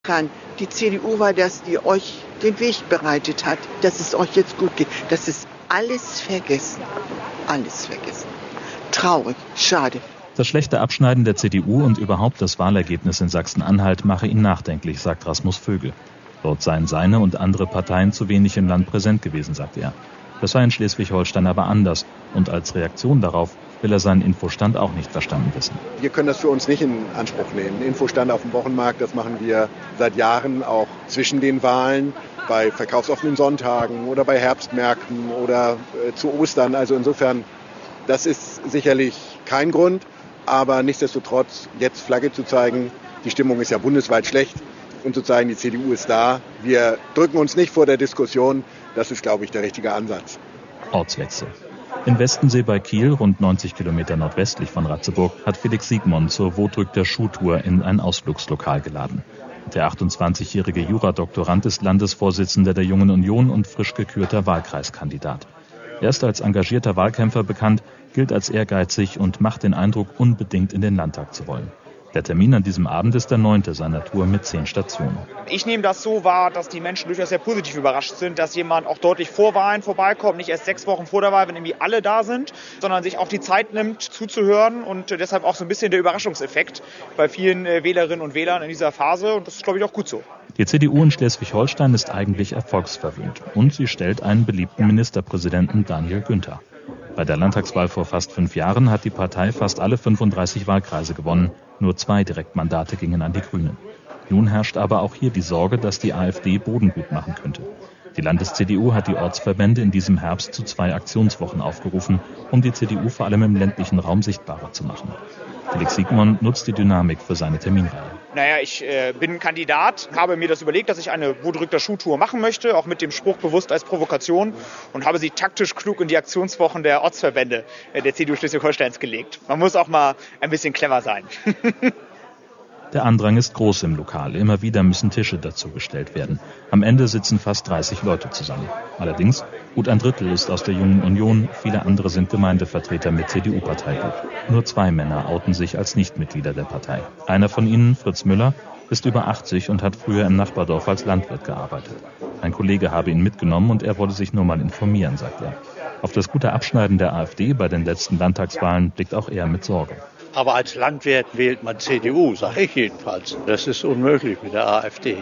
kann. Die CDU war das, die euch den Weg bereitet hat, dass es euch jetzt gut geht. Das ist alles vergessen. Alles vergessen. Traurig, schade. Das schlechte Abschneiden der CDU und überhaupt das Wahlergebnis in Sachsen-Anhalt mache ihn nachdenklich, sagt Rasmus Vögel. Dort seien seine und andere Parteien zu wenig im Land präsent gewesen, sagt er. Das sei in Schleswig-Holstein aber anders. Und als Reaktion darauf will er seinen Infostand auch nicht verstanden wissen. Wir können das für uns nicht in Anspruch nehmen. Infostand auf dem Wochenmarkt, das machen wir seit Jahren auch zwischen den Wahlen, bei verkaufsoffenen Sonntagen oder bei Herbstmärkten oder zu Ostern. Also insofern, das ist sicherlich kein Grund. Aber nichtsdestotrotz, jetzt Flagge zu zeigen, die Stimmung ist ja bundesweit schlecht. Und zu zeigen, die CDU ist da. Wir drücken uns nicht vor der Diskussion. Das ist, glaube ich, der richtige Ansatz. Ortswechsel. In Westensee bei Kiel, rund 90 Kilometer nordwestlich von Ratzeburg, hat Felix Siegmon zur Wo drückt der Schuh-Tour in ein Ausflugslokal geladen. Der 28-jährige Juradoktorand ist Landesvorsitzender der Jungen Union und frisch gekürter Wahlkreiskandidat. Er ist als engagierter Wahlkämpfer bekannt, gilt als ehrgeizig und macht den Eindruck, unbedingt in den Landtag zu wollen. Der Termin an diesem Abend ist der 9. seiner Tour mit 10 Stationen. Ich nehme das so wahr, dass die Menschen durchaus sehr positiv überrascht sind, dass jemand auch deutlich vor Wahlen vorbeikommt, nicht erst 6 Wochen vor der Wahl, wenn irgendwie alle da sind, sondern sich auch die Zeit nimmt, zuzuhören und deshalb auch so ein bisschen der Überraschungseffekt bei vielen Wählerinnen und Wählern in dieser Phase und das ist, glaube ich, auch gut so. Die CDU in Schleswig-Holstein ist eigentlich erfolgsverwöhnt und sie stellt einen beliebten Ministerpräsidenten Daniel Günther. Bei der Landtagswahl vor fast 5 Jahren hat die Partei fast alle 35 Wahlkreise gewonnen. Nur 2 Direktmandate gingen an die Grünen. Nun herrscht aber auch hier die Sorge, dass die AfD Boden gut machen könnte. Die Landes-CDU hat die Ortsverbände in diesem Herbst zu 2 Aktionswochen aufgerufen, um die CDU vor allem im ländlichen Raum sichtbarer zu machen. Felix Siegmon nutzt die Dynamik für seine Terminreihe. Ich bin Kandidat, habe mir das überlegt, dass ich eine Wo drückt der Schuh-Tour machen möchte, auch mit dem Spruch bewusst als Provokation und habe sie taktisch klug in die Aktionswochen der Ortsverbände der CDU Schleswig-Holsteins gelegt. Man muss auch mal ein bisschen clever sein. Der Andrang ist groß im Lokal. Immer wieder müssen Tische dazugestellt werden. Am Ende sitzen fast 30 Leute zusammen. Allerdings, gut ein Drittel ist aus der Jungen Union, viele andere sind Gemeindevertreter mit CDU-Parteibuch. Nur 2 Männer outen sich als Nichtmitglieder der Partei. Einer von ihnen, Fritz Müller, ist über 80 und hat früher im Nachbardorf als Landwirt gearbeitet. Ein Kollege habe ihn mitgenommen und er wolle sich nur mal informieren, sagt er. Auf das gute Abschneiden der AfD bei den letzten Landtagswahlen blickt auch er mit Sorge. Aber als Landwirt wählt man CDU, sage ich jedenfalls. Das ist unmöglich mit der AfD.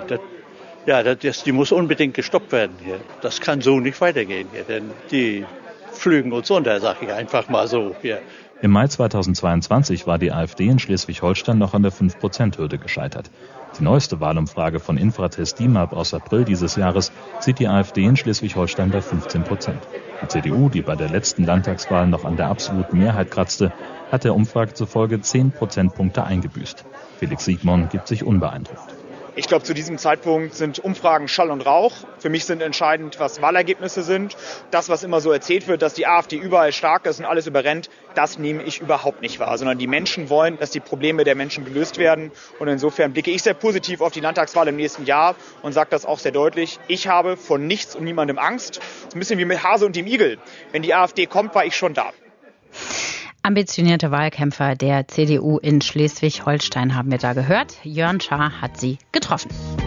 Die muss unbedingt gestoppt werden hier. Das kann so nicht weitergehen hier, denn die pflügen uns unter, sage ich einfach mal so hier. Im Mai 2022 war die AfD in Schleswig-Holstein noch an der 5%-Hürde gescheitert. Die neueste Wahlumfrage von Infratest DIMAP aus April dieses Jahres sieht die AfD in Schleswig-Holstein bei 15%. Die CDU, die bei der letzten Landtagswahl noch an der absoluten Mehrheit kratzte, hat der Umfrage zufolge 10 Prozentpunkte eingebüßt. Felix Siegmon gibt sich unbeeindruckt. Ich glaube, zu diesem Zeitpunkt sind Umfragen Schall und Rauch. Für mich sind entscheidend, was Wahlergebnisse sind. Das, was immer so erzählt wird, dass die AfD überall stark ist und alles überrennt, das nehme ich überhaupt nicht wahr. Sondern die Menschen wollen, dass die Probleme der Menschen gelöst werden. Und insofern blicke ich sehr positiv auf die Landtagswahl im nächsten Jahr und sage das auch sehr deutlich. Ich habe vor nichts und niemandem Angst. Das ist ein bisschen wie mit Hase und dem Igel. Wenn die AfD kommt, war ich schon da. Ambitionierte Wahlkämpfer der CDU in Schleswig-Holstein haben wir da gehört. Jörn Schaar hat sie getroffen.